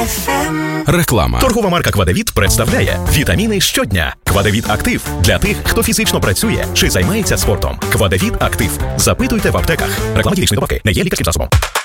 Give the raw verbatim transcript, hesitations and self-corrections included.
еф ем. Реклама. Торгова марка «Квадевіт» представляє вітаміни щодня. «Квадевіт Актив» для тих, хто фізично працює чи займається спортом. «Квадевіт Актив». Запитуйте в аптеках. Реклама дієчної добавки не є лікарським засобом.